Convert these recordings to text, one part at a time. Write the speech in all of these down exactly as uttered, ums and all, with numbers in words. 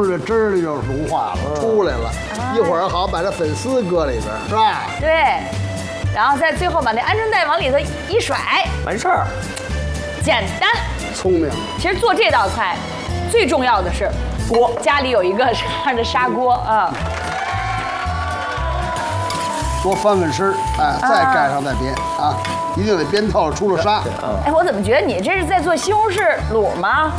的汁儿就融化了，出来了。一会儿好把这粉丝搁里边，是吧？ 对，然后再最后把那鹌鹑蛋往里头一甩， 完事儿。 简单。 聪明。 其实做这道菜最重要的是锅，家里有一个这样的砂锅啊。 多翻翻身，哎，再盖上再煸啊，一定得煸透了出了沙。 哎，我怎么觉得你这是在做西红柿卤吗？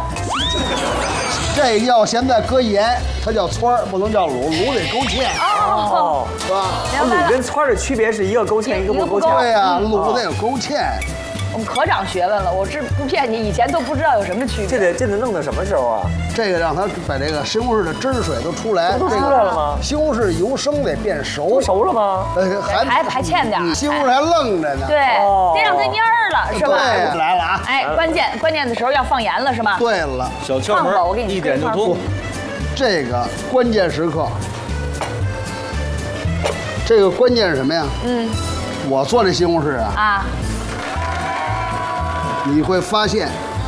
这要现在搁盐，它叫汆儿，不能叫卤，卤得勾芡。 哦， 是吧？ 卤跟汆的区别是一个勾芡，一个不勾芡。 对呀，卤得有勾芡。 我们可长学问了，我是不骗你，以前都不知道有什么区别。 这得这得弄到什么时候啊？ 这个让它把这个西红柿的汁水都出来， 都出来了吗？ 西红柿由生得变熟， 都熟了吗？ 呃， 还还还欠点， 西红柿还愣着呢。 对，得让它蔫儿了，是吧？ 对，来了啊！ 哎，关键关键的时候要放盐了，是吗？ 对了， 小窍门， 我给你一点就通。 这个关键时刻，这个关键是什么呀？嗯，我做这西红柿啊。啊。你会发现，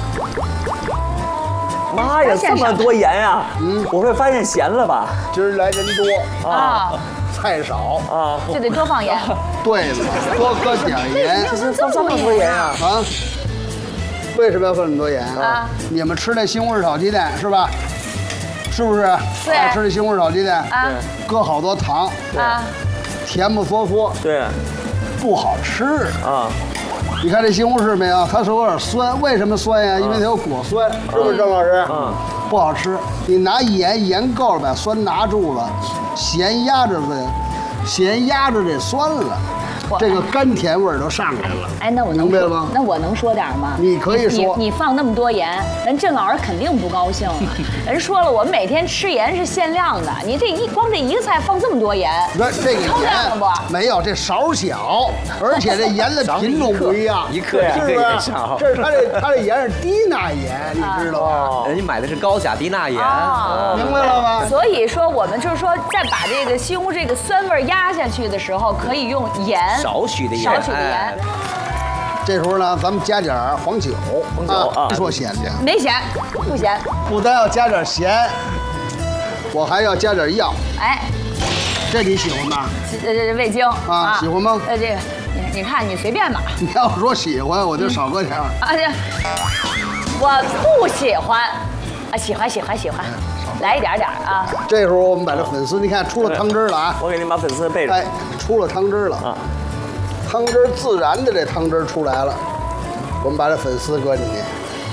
妈呀，这么多盐呀！嗯，我会发现咸了吧？ 今儿来人多啊，菜少啊，就得多放盐。 对了，多搁点盐。 这是放这么多盐啊？ 啊？为什么要放这么多盐啊？你们吃那西红柿炒鸡蛋是吧？是不是？ 对。 吃那西红柿炒鸡蛋，啊，搁好多糖，啊，甜不嗦嗦， 对， 不好吃啊。你看这西红柿没有？它是有点酸，为什么酸呀？因为它有果酸，是不是郑老师？嗯，不好吃。你拿盐，盐够了，把酸拿住了，咸压着这，咸压着这酸了，这个甘甜味儿都上来了。 哎，那我能明白了吗？ 那我能说点吗？ 你可以说。 你你放那么多盐，人郑老师肯定不高兴了。人说了，我们每天吃盐是限量的，你这一光这一个菜放这么多盐， 那这个超量了不？ 没有，这勺小，而且这盐的品种不一样， 一克是不是？这是它这它这盐是低钠盐，你知道吗？ 人家买的是高钾低钠盐， 明白了吗？ 所以说我们就是说，在把这个西红柿这个酸味压下去的时候，可以用盐少许的盐， 少许的盐。 这时候呢，咱们加点黄酒， 黄酒啊， 说咸的， 没咸，不咸。 不但要加点咸，我还要加点药。哎，这你喜欢吗？ 呃，味精啊，喜欢吗？ 呃，这个你你看你随便吧。 你要说喜欢，我就少搁点。 啊，这我不喜欢，啊，喜欢喜欢喜欢，来一点点啊。 这时候我们把这粉丝，你看出了汤汁了啊。 我给您把粉丝备上。哎， 出了汤汁了啊。汤汁自然的这汤汁出来了，我们把这粉丝搁进去。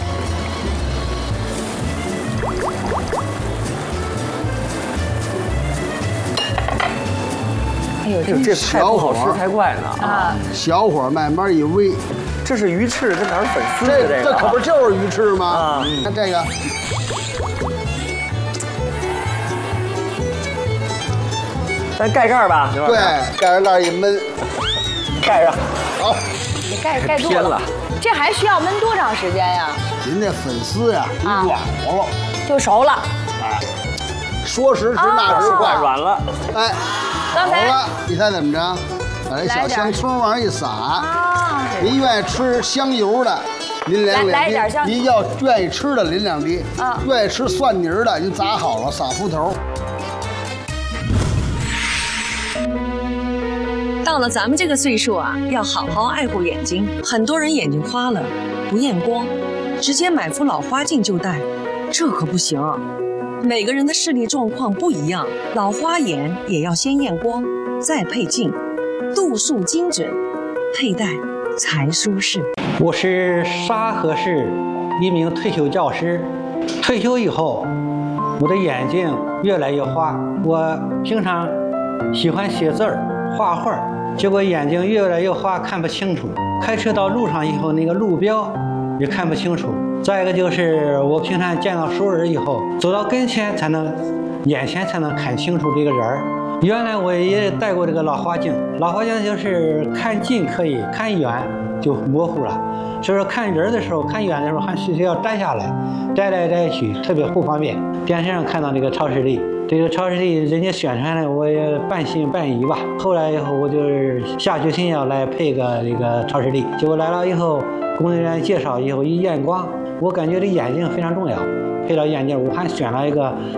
哎呦， 这这菜不好吃才怪呢啊！ 小火慢慢一煨， 这是鱼翅，这哪是粉丝？ 这这这可不就是鱼翅吗？啊，看这个。 咱盖盖吧， 对，盖上盖一焖。 盖上， 好， 你盖盖住了，这还需要焖多长时间呀？ 您这粉丝呀，软和了， 就熟了。 哎，说时迟，那时快， 软了。 哎，好了，你猜怎么着？把这小香葱往上一撒。啊，您愿意吃香油的，淋两两滴；您要愿意吃的，淋两滴。啊，愿意吃蒜泥的，您炸好了撒fru头。 到了咱们这个岁数啊，要好好爱护眼睛。很多人眼睛花了，不验光，直接买副老花镜就戴，这可不行。每个人的视力状况不一样，老花眼也要先验光，再配镜，度数精准，佩戴才舒适。 我是沙河市一名退休教师，退休以后，我的眼睛越来越花。我平常喜欢写字儿、画画。结果眼睛越来越花，看不清楚。开车到路上以后，那个路标也看不清楚。再一个就是我平常见到熟人以后，走到跟前才能，眼前才能看清楚这个人儿。原来我也戴过这个老花镜，老花镜就是看近可以，看远就模糊了。所以说看人的时候，看远的时候还需要摘下来，摘来摘去特别不方便。电视上看到这个超视力。这个超视力人家宣传的，我也半信半疑吧。后来以后，我就是下决心要来配个这个超视力。结果来了以后，工作人员介绍以后一验光，我感觉这眼睛非常重要。配了眼镜，我还选了一个